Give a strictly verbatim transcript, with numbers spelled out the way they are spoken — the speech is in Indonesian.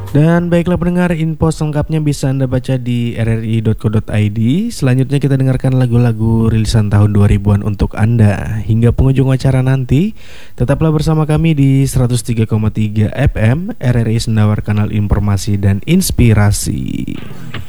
Dan baiklah pendengar, info selengkapnya bisa Anda baca di r r i dot co dot i d. Selanjutnya kita dengarkan lagu-lagu rilisan tahun dua ribuan untuk Anda. Hingga penghujung acara nanti, tetaplah bersama kami di seratus tiga koma tiga F M R R I Sendawar, kanal informasi dan inspirasi.